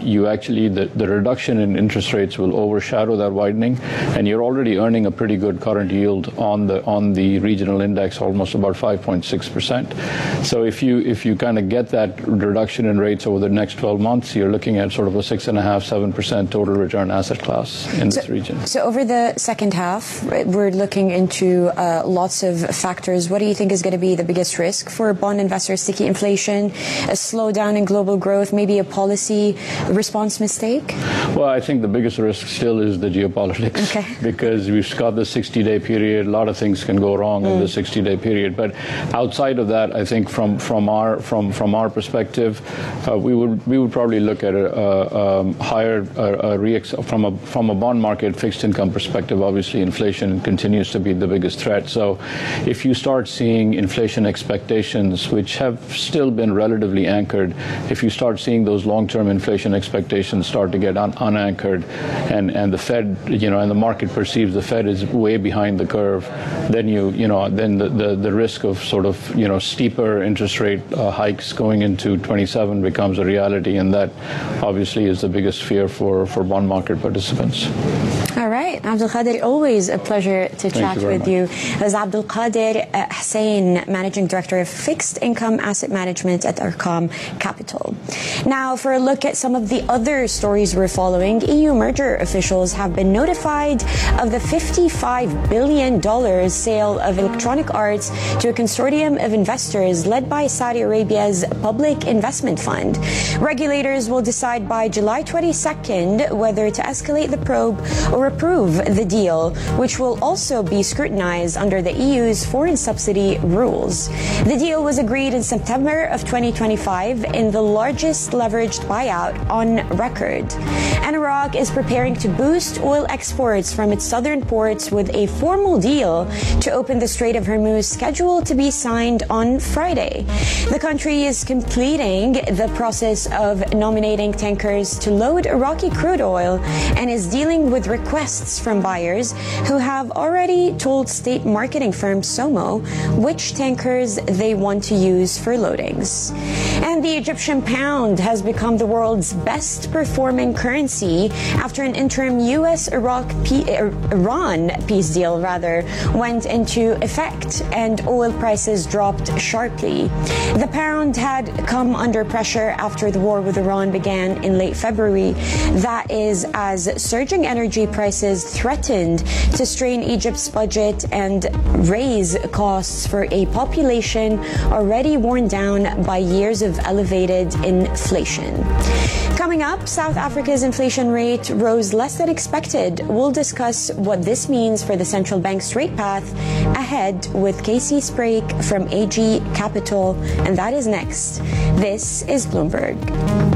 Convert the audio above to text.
you actually, the reduction in interest rates will overshadow that widening, and you're already earning a pretty good current yield on the regional index, almost about 5.6%. So if you kind of get that reduction in rates over the next 12 months, you're looking at sort of a 6.5-7% total return asset class in this region. So over the second half, we're looking into lots of factors. What do you think is going to be the biggest risk for bond investors? Sticky inflation, a slowdown in global growth, maybe a policy response mistake? Well, I think the biggest risk still is the geopolitics, because we've got the 60-day period. A lot of things can go wrong in the 60-day period. But outside of that, I think from our perspective, we would probably look at a higher from a bond market fixed income perspective. Obviously, inflation continues to be the biggest threat. So if you start seeing inflation expectations, which have still been relatively anchored, if you start seeing those long-term inflation expectations start to get unanchored, and the Fed, and the market perceives the Fed is way behind the curve, then then the risk of sort of steeper interest rate hikes going into 27 becomes a reality, and that obviously is the biggest fear for bond market participants. All right, Abdulkader, always a pleasure to chat with you. As Abdulkader Hussain, Managing Director of Fixed Income Asset Management at Arqam Capital. Now, for a look at some of the other stories we're following, EU merger officials have been notified of the $55 billion sale of Electronic Arts to a consortium of investors led by Saudi Arabia's Public Investment Fund. Regulators will decide by July 22nd whether to escalate the probe or approve the deal, which will also be scrutinized under the EU's foreign subsidy rules. The deal was agreed in September of 2025 in the largest leveraged buyout on record. And Iraq is preparing to boost oil exports from its southern ports with a formal deal to open the Strait of Hormuz scheduled to be signed on Friday. The country is completing the process of nominating tankers to load Iraqi crude oil and is dealing with requests from buyers who have already told state marketing firm Somo which tankers they want to use for loadings. And the Egyptian pound has become the world's best performing currency after an interim U.S.-Iran peace deal went into effect and oil prices dropped sharply. The pound had come under pressure after the war with Iran began in late February. That is as surging energy prices threatened to strain Egypt's budget and raise costs for a population already worn down by years of elevated inflation. Coming up, South Africa's inflation rate rose less than expected. We'll discuss what this means for the central bank's rate path ahead with Casey Sprague from AG Capital, and that is next. This is Bloomberg.